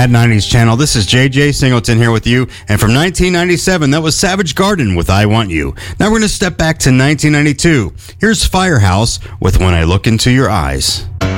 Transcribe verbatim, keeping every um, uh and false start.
Mad nineties channel. This is J J Singleton here with you. And from nineteen ninety-seven, that was Savage Garden with I Want You. Now we're going to step back to nineteen ninety-two. Here's Firehouse with When I Look Into Your Eyes.